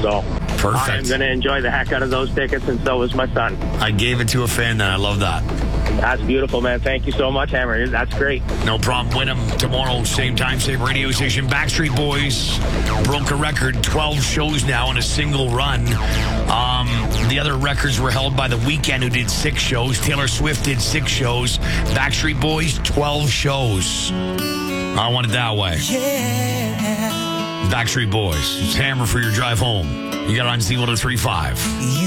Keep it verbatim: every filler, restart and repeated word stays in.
So Perfect. I'm going to enjoy the heck out of those tickets, and so is my son. I gave it to a fan then. I love that. That's beautiful, man. Thank you so much, Hammer. That's great. No problem. Win them tomorrow, same time, same radio station. Backstreet Boys broke a record, twelve shows now in a single run. Um, the other records were held by The Weeknd, who did six shows. Taylor Swift did six shows. Backstreet Boys, twelve shows. I want it that way. Yeah. Backstreet Boys. It's Hammer for your drive home. You got it on Z one oh three point five.